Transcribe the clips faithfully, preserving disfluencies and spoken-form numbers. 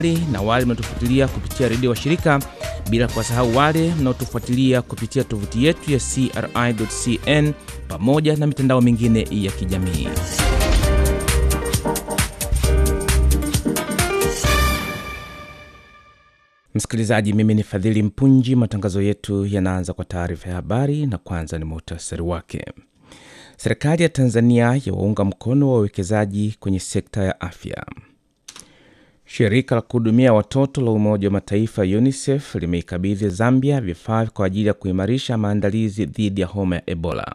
na wale mnaotufuatilia kupitia redio wa shirika, bila kuwasahau wale mnaotufuatilia kupitia tovuti yetu ya c r i dot c n pamoja na mitandao mingine ya kijamii. Msikilizaji, mimi ni Fadhili Mpunji. Matangazo yetu yanaanza kwa taarifa ya habari na kwanza ni muhtasari wake. Serikali ya Tanzania yawaunga mkono wa wawekezaji kwenye sekta ya afya. Shirika la kuhudumia watoto la Umoja wa Mataifa UNICEF limeikabidhi Zambia vifaa kwa ajili ya kuimarisha maandalizi dhidi ya homa ya Ebola.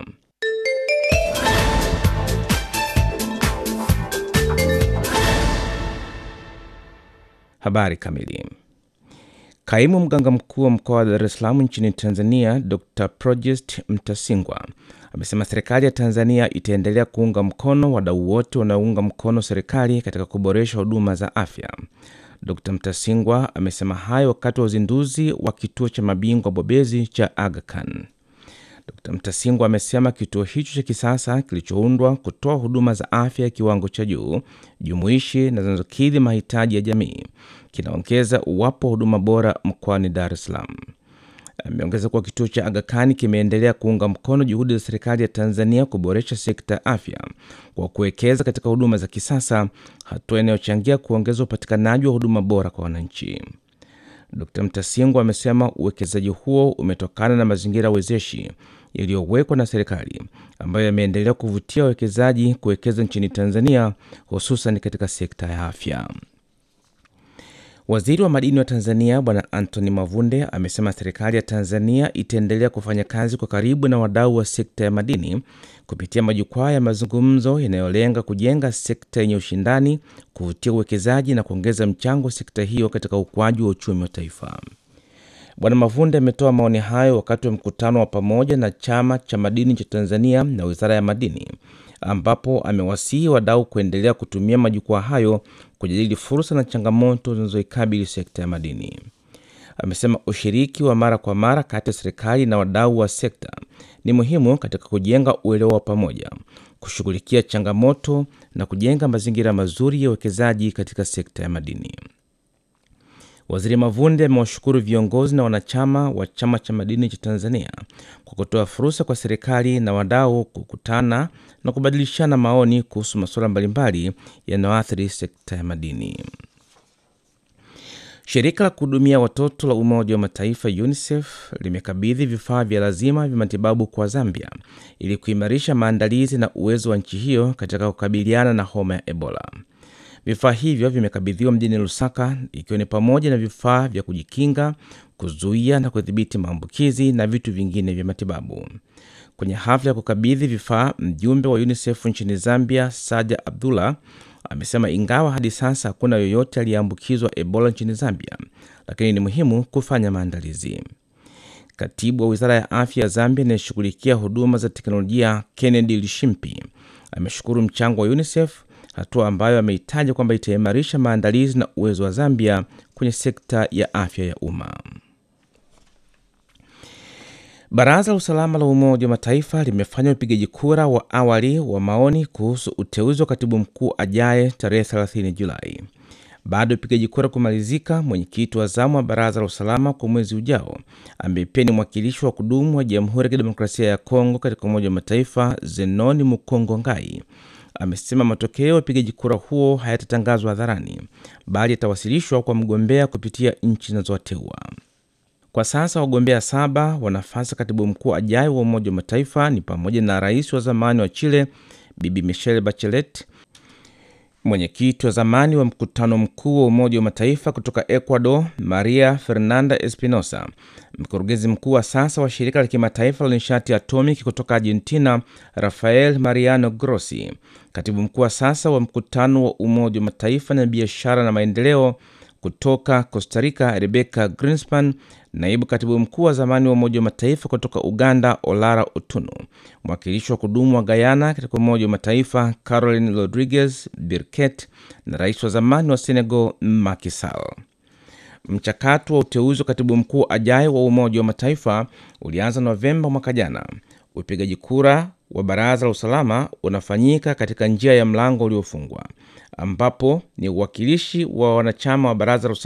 Habari kamili. Kaimu mganga mkuu wa mkoa wa Dar es Salaam nchini Tanzania, Doctor Projest Mtasingwa, amesema serikali ya Tanzania itaendelea kuunga mkono wadau wote wanaounga mkono serikali katika kuboresha huduma za afya. Doctor Mtasingwa amesema hayo wakati wa uzinduzi wa kituo cha mabingwa bobezi cha Aga Khan. Doctor Mtasingwa amesema kituo hicho cha kisasa kilichoundwa kutoa huduma za afya ya kiwango cha juu, jumuishi na zinazokidhi mahitaji ya jamii kinaongeza uwapo huduma bora mkoani Dar es Salaam. Ameongeza kuwa kituo cha Aga Khan kimeendelea kuunga mkono juhudi za serikali ya Tanzania kuboresha sekta ya afya kwa kuwekeza katika huduma za kisasa, hatua inayochangia kuongeza upatikanaji wa huduma bora kwa wananchi. Doctor Mtasingwa amesema uwekezaji huo umetokana na mazingira wezeshi yaliyowekwa na serikali ambayo yameendelea kuvutia wawekezaji kuwekeza nchini Tanzania, hususan katika sekta ya afya. Waziri wa madini wa Tanzania Bwana Anthony Mavunde amesema serikali ya Tanzania itaendelea kufanya kazi kwa karibu na wadau wa sekta ya madini kupitia majukwaa ya mazungumzo yanayolenga kujenga sekta yenye ushindani, kuvutia uwekezaji na kuongeza mchango wa sekta hiyo katika ukuaji wa uchumi wa taifa. Bwana Mavunde ametoa maoni hayo wakati wa mkutano wa pamoja na Chama cha Madini cha Tanzania na Wizara ya Madini, ambapo amewasihi wadau kuendelea kutumia majukwaa hayo kujadili fursa na changamoto zinazoikabili sekta ya madini. Amesema ushiriki wa mara kwa mara kati ya serikali na wadau wa sekta ni muhimu katika kujenga uelewa wa pamoja, kushughulikia changamoto na kujenga mazingira mazuri ya uwekezaji katika sekta ya madini. Waziri Mavunde amewashukuru viongozi na wanachama wa Chama cha Madini cha Tanzania kwa kutoa fursa kwa serikali na wadau kukutana na kubadilishana maoni kuhusu masuala mbalimbali yanayoathiri sekta ya madini. Shirika la kuhudumia watoto la Umoja wa Mataifa UNICEF limekabidhi vifaa vya lazima vya matibabu kwa Zambia ili kuimarisha maandalizi na uwezo wa nchi hiyo katika kukabiliana na homa ya Ebola. Vifaa hivyo vimekabidhiwa mjini Lusaka, ikiwa ni pamoja na vifaa vya kujikinga, kuzuia na kudhibiti maambukizi na vitu vingine vya matibabu. Kwenye hafla ya kukabidhi vifaa, mjumbe wa UNICEF nchini Zambia, Saja Abdullah, amesema ingawa hadi sasa hakuna yoyote aliyeambukizwa Ebola nchini Zambia, lakini ni muhimu kufanya maandalizi. Katibu wa Wizara ya Afya ya Zambia anayeshughulikia huduma za teknolojia, Kennedy Lishimpi, ameshukuru mchango wa UNICEF, hatua ambayo ameitaja kwamba itaimarisha maandalizi na uwezo wa Zambia kwenye sekta ya afya ya umma. Baraza la Usalama la Umoja wa Mataifa limefanya upigaji kura wa awali wa maoni kuhusu uteuzi wa katibu mkuu ajaye tarehe thelathini Julai. Baada ya upigaji kura kumalizika, mwenyekiti wa zamu wa Baraza la Usalama kwa mwezi ujao, ambaye pia ni mwakilishi wa kudumu wa Jamhuri ya Kidemokrasia ya Kongo katika Umoja wa Mataifa, Zenoni Mukongo Ngai, amesema matokeo ya upigaji kura huo hayatatangazwa hadharani, bali yatawasilishwa kwa mgombea kupitia nchi zinazowateua. Kwa sasa wagombea saba wa nafasi ya katibu mkuu ajaye wa Umoja wa Mataifa ni pamoja na rais wa zamani wa Chile Bibi Michelle Bachelet, mwenyekiti wa zamani wa mkutano mkuu wa Umoja wa Mataifa kutoka Ecuador Maria Fernanda Espinosa, mkurugenzi mkuu wa sasa wa shirika la kimataifa la nishati atomiki kutoka Argentina Rafael Mariano Grossi, katibu mkuu wa sasa wa mkutano wa Umoja wa Mataifa na biashara na maendeleo kutoka Costa Rica Rebecca Greenspan, naibu katibu mkuu wa zamani wa Umoja wa Mataifa kutoka Uganda Olara Otunu, mwakilishi wa kudumu wa Guyana katika Umoja wa Mataifa Caroline Rodriguez Birket na rais wa zamani wa Senegal Macky Sall. Mchakato wa uteuzi wa katibu mkuu ajaye wa Umoja wa Mataifa ulianza Novemba mwaka jana. Upigaji kura wa Baraza la Usalama unafanyika katika njia ya mlango uliofungwa, ambapo ni uwakilishi wa wanachama wa Baraza la